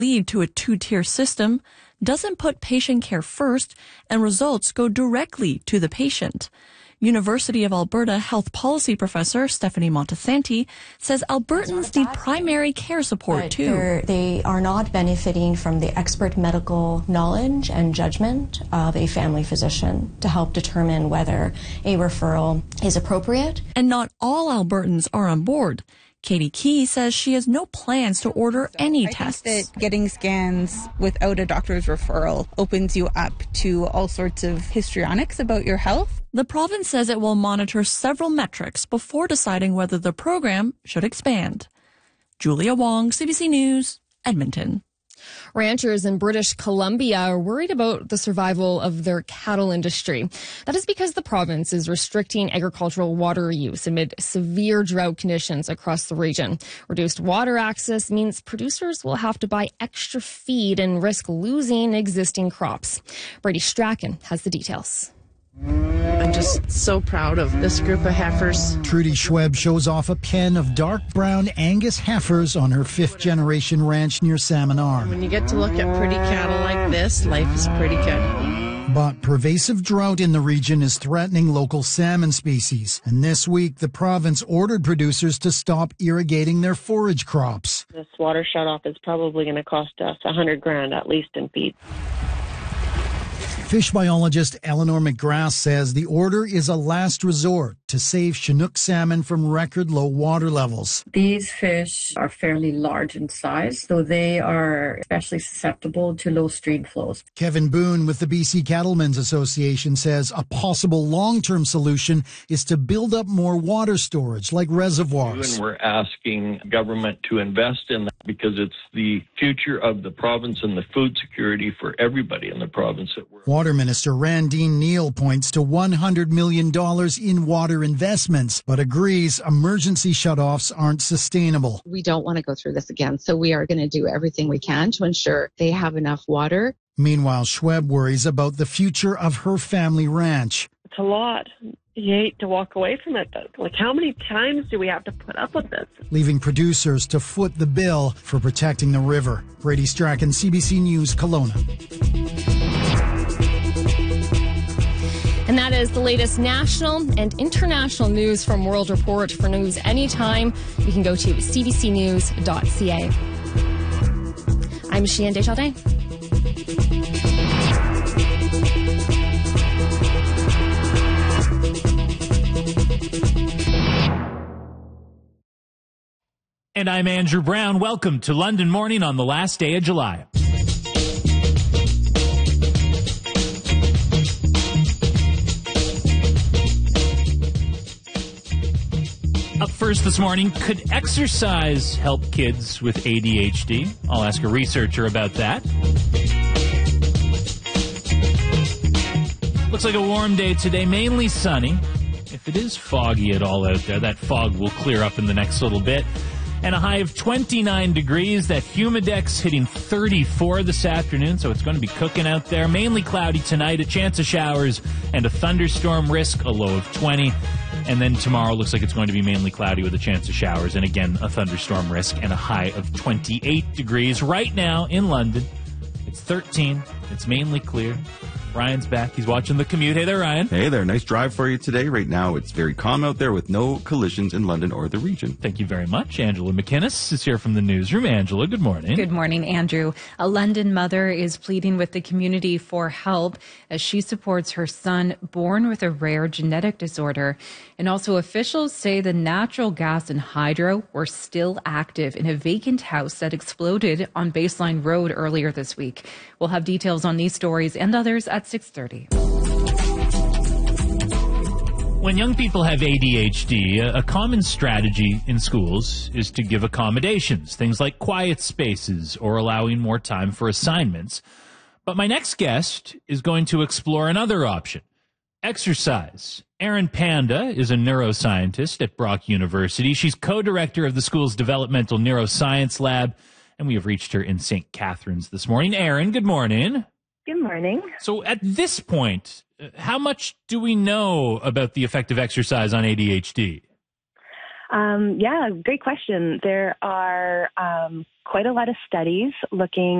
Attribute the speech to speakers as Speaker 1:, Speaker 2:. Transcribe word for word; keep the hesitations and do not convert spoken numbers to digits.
Speaker 1: lead to a two-tier system, doesn't put patient care first, and results go directly to the patient. University of Alberta health policy professor Stephanie Montesanti says Albertans need primary care support
Speaker 2: but
Speaker 1: too.
Speaker 2: They are not benefiting from the expert medical knowledge and judgment of a family physician to help determine whether a referral is appropriate.
Speaker 1: And not all Albertans are on board. Katie Key says she has no plans to order any
Speaker 3: I
Speaker 1: tests.
Speaker 3: think that getting scans without a doctor's referral opens you up to all sorts of histrionics about your health.
Speaker 1: The province says it will monitor several metrics before deciding whether the program should expand. Julia Wong, C B C News, Edmonton.
Speaker 4: Ranchers in British Columbia are worried about the survival of their cattle industry. That is because the province is restricting agricultural water use amid severe drought conditions across the region. Reduced water access means producers will have to buy extra feed and risk losing existing crops. Brady Strachan has the details.
Speaker 5: I'm just so proud of this group of heifers.
Speaker 6: Trudy Schweb shows off a pen of dark brown Angus heifers on her fifth generation ranch near Salmon Arm.
Speaker 5: When you get to look at pretty cattle like this, life is pretty good.
Speaker 6: But pervasive drought in the region is threatening local salmon species. And this week, the province ordered producers to stop irrigating their forage crops.
Speaker 7: This water shutoff is probably going to cost us a hundred grand at least in feed.
Speaker 6: Fish biologist Eleanor McGrath says the order is a last resort to save Chinook salmon from record low water levels.
Speaker 8: These fish are fairly large in size, so they are especially susceptible to low stream flows.
Speaker 6: Kevin Boone with the B C Cattlemen's Association says a possible long-term solution is to build up more water storage like reservoirs.
Speaker 9: And we're asking government to invest in that because it's the future of the province and the food security for everybody in the province that we're
Speaker 6: Water Minister Randeen Neal points to one hundred million dollars in water investments, but agrees emergency shutoffs aren't sustainable.
Speaker 10: We don't want to go through this again, so we are going to do everything we can to ensure they have enough water.
Speaker 6: Meanwhile, Schweb worries about the future of her family ranch.
Speaker 7: It's a lot. You hate to walk away from it, but like how many times do we have to put up with this?
Speaker 6: Leaving producers to foot the bill for protecting the river. Brady Strachan, C B C News, Kelowna.
Speaker 4: And that is the latest national and international news from World Report. For news anytime, you can go to c b c news dot c a. I'm Cheyenne Deschardins.
Speaker 11: And I'm Andrew Brown. Welcome to London Morning on the last day of July. Up first this morning, could exercise help kids with A D H D? I'll ask a researcher about that. Looks like a warm day today, mainly sunny. If it is foggy at all out there, that fog will clear up in the next little bit. And a high of twenty-nine degrees. That Humidex hitting thirty-four this afternoon, so it's going to be cooking out there. Mainly cloudy tonight, a chance of showers and a thunderstorm risk, a low of twenty. And then tomorrow looks like it's going to be mainly cloudy with a chance of showers and, again, a thunderstorm risk and a high of twenty-eight degrees. Right now in London, it's thirteen. It's mainly clear. Ryan's back. He's watching the commute. Hey there, Ryan.
Speaker 12: Hey there. Nice drive for you today. Right now, it's very calm out there with no collisions in London or the region.
Speaker 11: Thank you very much. Angela McInnes is here from the newsroom. Angela, good morning.
Speaker 13: Good morning, Andrew. A London mother is pleading with the community for help as she supports her son born with a rare genetic disorder. And also officials say the natural gas and hydro were still active in a vacant house that exploded on Baseline Road earlier this week. We'll have details on these stories and others at six thirty.
Speaker 11: When young people have A D H D, a common strategy in schools is to give accommodations, things like quiet spaces or allowing more time for assignments. But my next guest is going to explore another option, exercise. Erin Panda is a neuroscientist at Brock University. She's co-director of the school's developmental neuroscience lab, and we have reached her in Saint Catharines this morning. Erin, good morning.
Speaker 14: Good morning.
Speaker 11: So at this point, how much do we know about the effect of exercise on A D H D?
Speaker 14: Um, yeah, great question. There are um, quite a lot of studies looking